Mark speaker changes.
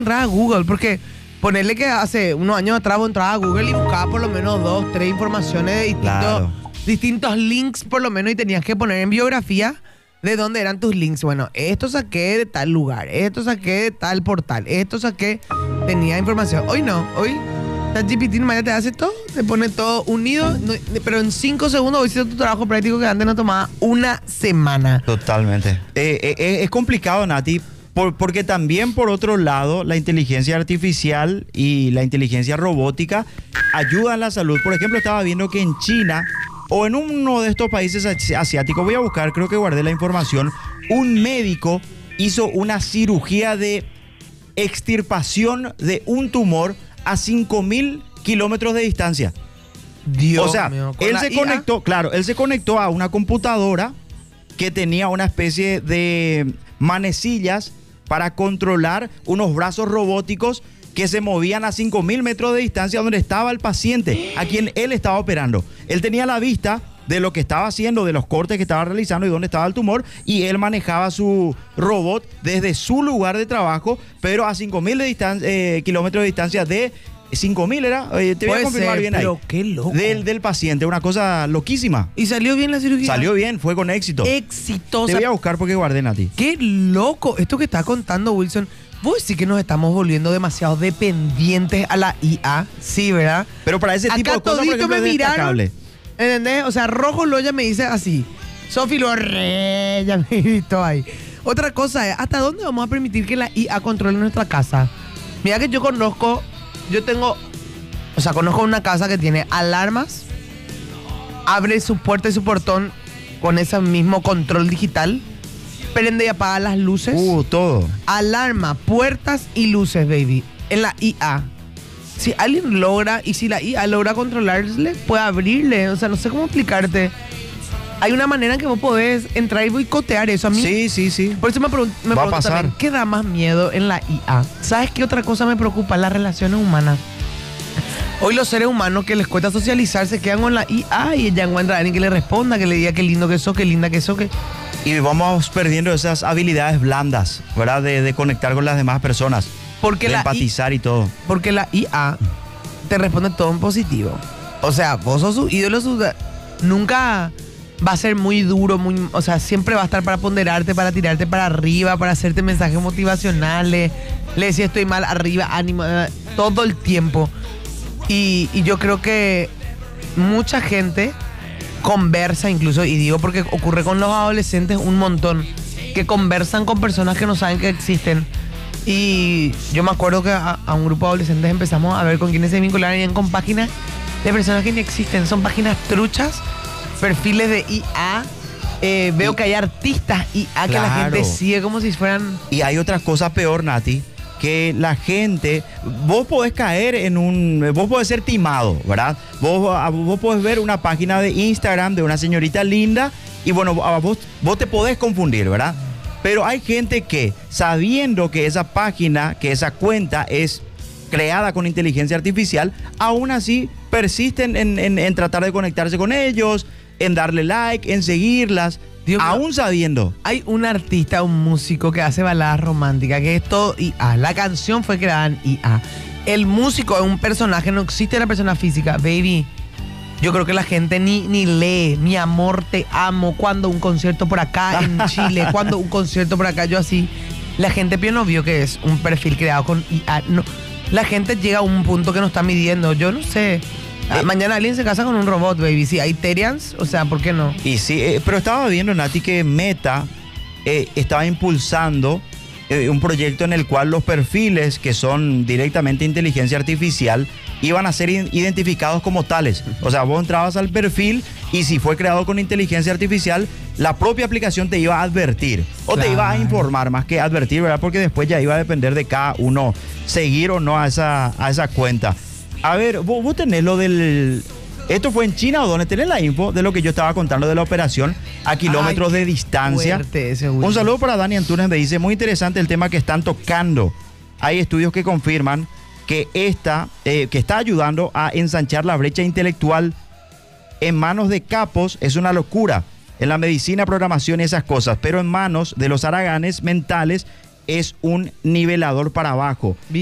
Speaker 1: entrar a Google, porque ponerle que hace unos años atrás vos entrabas a Google y buscabas por lo menos 2, 3 informaciones de distintos links por lo menos y tenías que poner en biografía de dónde eran tus links. Bueno, esto saqué de tal lugar, esto saqué de tal portal, esto saqué, tenía información. Hoy no, hoy ChatGPT mañana te hace todo, te pone todo unido, pero en 5 segundos hiciste tu trabajo práctico que antes no tomaba una semana.
Speaker 2: Totalmente. Es complicado, Nati, porque también por otro lado la inteligencia artificial y la inteligencia robótica ayudan a la salud. Por ejemplo, estaba viendo que en China o en uno de estos países asiáticos, voy a buscar, creo que guardé la información, un médico hizo una cirugía de extirpación de un tumor a 5.000 kilómetros de distancia.
Speaker 1: Dios
Speaker 2: o sea,
Speaker 1: mío,
Speaker 2: él se conectó, claro, él se conectó a una computadora que tenía una especie de manecillas para controlar unos brazos robóticos que se movían a 5.000 metros de distancia donde estaba el paciente, a quien él estaba operando. Él tenía la vista de lo que estaba haciendo, de los cortes que estaba realizando y dónde estaba el tumor, y él manejaba su robot desde su lugar de trabajo, pero a 5.000 kilómetros de distancia de 5.000 era, te voy a confirmar bien
Speaker 1: pero
Speaker 2: ahí.
Speaker 1: Qué loco.
Speaker 2: Del paciente, una cosa loquísima.
Speaker 1: ¿Y salió bien la cirugía?
Speaker 2: Salió bien, fue con éxito.
Speaker 1: Exitosa.
Speaker 2: Te voy a buscar porque guardé a ti.
Speaker 1: Qué loco. Esto que está contando Wilson, vos decís que nos estamos volviendo demasiado dependientes a la IA, sí, ¿verdad?
Speaker 2: Pero para ese tipo
Speaker 1: Acá
Speaker 2: de cosas, por
Speaker 1: todito
Speaker 2: ejemplo,
Speaker 1: me
Speaker 2: es destacable.
Speaker 1: miraron, ¿entendés? O sea, Rojo Loya me dice así, Sofi Lorre, ya me gritó ahí. Otra cosa es, ¿hasta dónde vamos a permitir que la IA controle nuestra casa? Mira que yo conozco una casa que tiene alarmas, abre su puerta y su portón con ese mismo control digital, prende y apaga las luces.
Speaker 2: Todo.
Speaker 1: Alarma, puertas y luces, baby, en la IA. Si alguien logra, y si la IA logra controlarle, puede abrirle. O sea, no sé cómo explicarte. Hay una manera en que vos podés entrar y boicotear eso. A mí,
Speaker 2: Sí.
Speaker 1: por eso me pregunto también, ¿qué da más miedo en la IA? ¿Sabes qué otra cosa me preocupa? Las relaciones humanas. Hoy los seres humanos que les cuesta socializar se quedan con la IA y ella encuentra a alguien que le responda, que le diga qué lindo que sos, qué linda que sos, que...
Speaker 2: Y vamos perdiendo esas habilidades blandas, ¿verdad? De conectar con las demás personas.
Speaker 1: Porque
Speaker 2: de empatizar y todo.
Speaker 1: Porque la IA te responde todo en positivo. O sea, vos sos su ídolo, nunca va a ser muy duro, o sea, siempre va a estar para ponderarte, para tirarte para arriba, para hacerte mensajes motivacionales. Le decía estoy mal, arriba, ánimo, todo el tiempo. Y yo creo que mucha gente conversa incluso, y digo porque ocurre con los adolescentes un montón, que conversan con personas que no saben que existen. Y yo me acuerdo que a un grupo de adolescentes empezamos a ver con quiénes se vincularían con páginas de personas que ni existen. Son páginas truchas, perfiles de IA. Veo que hay artistas IA que la gente sigue como si fueran...
Speaker 2: Y hay otras cosas peor, Nati, que la gente... Vos podés caer vos podés ser timado, ¿verdad? Vos podés ver una página de Instagram de una señorita linda y bueno, vos te podés confundir, ¿verdad? Pero hay gente que, sabiendo que esa página, que esa cuenta es creada con inteligencia artificial, aún así persisten en tratar de conectarse con ellos, en darle like, en seguirlas, aún sabiendo.
Speaker 1: Hay un artista, un músico que hace baladas románticas, que es todo IA. La canción fue creada en IA. El músico es un personaje, no existe la persona física, baby. Yo creo que la gente ni lee, mi amor, te amo, cuando un concierto por acá en Chile, cuando un concierto por acá, yo así. La gente no vio que es un perfil creado con IA. No, la gente llega a un punto que no está midiendo, yo no sé. Mañana alguien se casa con un robot, baby. Sí, hay Terians, o sea, ¿por qué no?
Speaker 2: Y sí, pero estaba viendo, Nati, que Meta estaba impulsando un proyecto en el cual los perfiles que son directamente inteligencia artificial iban a ser identificados como tales. O sea, vos entrabas al perfil y si fue creado con inteligencia artificial, la propia aplicación te iba a advertir o te iba a informar, más que advertir, ¿verdad? Porque después ya iba a depender de cada uno seguir o no a esa cuenta. A ver, vos tenés lo del... ¿Esto fue en China o dónde? ¿Tenés la info de lo que yo estaba contando de la operación a kilómetros de distancia? Un saludo para Dani Antunes, me dice, muy interesante el tema que están tocando. Hay estudios que confirman que está ayudando a ensanchar la brecha intelectual en manos de capos. Es una locura en la medicina, programación y esas cosas, pero en manos de los haraganes mentales es un nivelador para abajo.